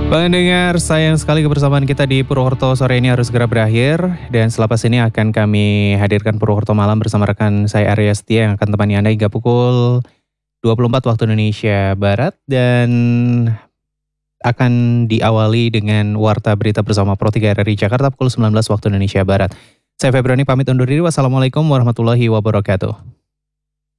Pendengar, sayang sekali kebersamaan kita di Purwokerto sore ini harus segera berakhir. Dan selepas ini akan kami hadirkan Purwokerto Malam bersama rekan saya Arya Setia yang akan temani Anda hingga pukul 24 waktu Indonesia Barat. Dan akan diawali dengan Warta Berita bersama Pro 3 RRI Jakarta pukul 19 waktu Indonesia Barat. Saya Febriani pamit undur diri. Wassalamualaikum warahmatullahi wabarakatuh.